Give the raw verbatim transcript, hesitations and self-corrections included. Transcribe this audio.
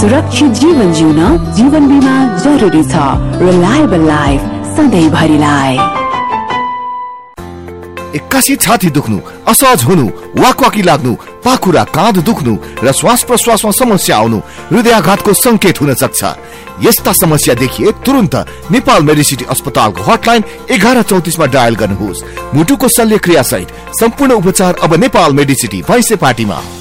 सुरक्षित जीवन जिउन जीवन बीमा जरुरी छ। Reliable life सधैँभरिलाई। एक्कासी छाती दुख्नु, असहज हुनु, वाकवाकी लाग्नु, पाखुरा काँध दुख्नु र श्वास प्रश्वासमा समस्या आउनु हृदयाघातको संकेत हुन सक्छ। यस्ता समस्या देखिए तुरन्त नेपाल मेडिसिटी अस्पतालको हटलाइन एघार चौतिसमा डायल गर्नुहोस्। मुटुको शल्यक्रिया सहित सम्पूर्ण उपचार अब नेपाल मेडिसिटी भैँसेपाटीमा।